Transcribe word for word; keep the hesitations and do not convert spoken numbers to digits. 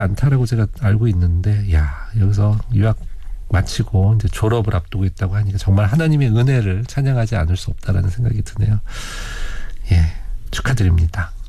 않다라고 제가 알고 있는데, 야, 여기서 유학 마치고 이제 졸업을 앞두고 있다고 하니까 정말 하나님의 은혜를 찬양하지 않을 수 없다라는 생각이 드네요. 예, 축하드립니다.